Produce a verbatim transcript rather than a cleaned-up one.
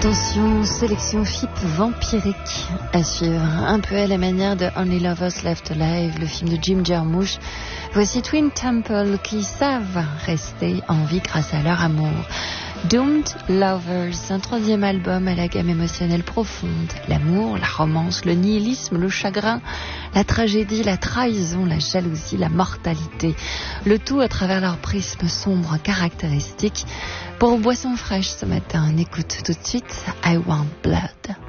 Attention, sélection F I P vampirique à suivre, un peu à la manière de Only Lovers Left Alive, le film de Jim Jarmusch. Voici Twin Temple qui savent rester en vie grâce à leur amour. Doomed Lovers, un troisième album à la gamme émotionnelle profonde. L'amour, la romance, le nihilisme, le chagrin, la tragédie, la trahison, la jalousie, la mortalité. Le tout à travers leur prisme sombre caractéristique. Pour Boisson fraîche ce matin, on écoute tout de suite I Want Blood.